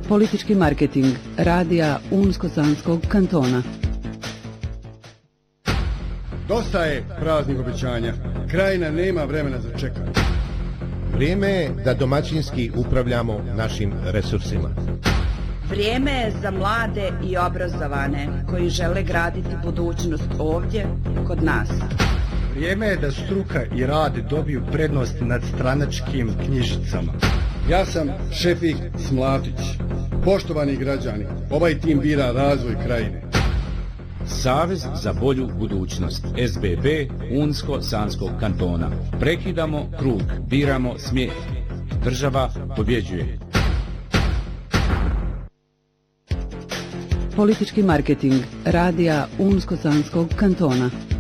Politički marketing radija Unsko-Sanskog kantona. Dosta je praznih obećanja. Krajina nema vremena za čekanje. Vrijeme je da domaćinski upravljamo našim resursima. Vrijeme je za mlade i obrazovane koji žele graditi budućnost ovdje, kod nas. Vrijeme je da struka i rad dobiju prednost nad stranačkim knjižicama. Ja sam Šefik Smlatić. Poštovani građani, ovaj tim bira razvoj krajine. Savez za bolju budućnost, SBB Unsko-Sanskog kantona. Prekidamo krug, biramo smjer. Država pobjeđuje. Politički marketing radija Unsko-Sanskog kantona.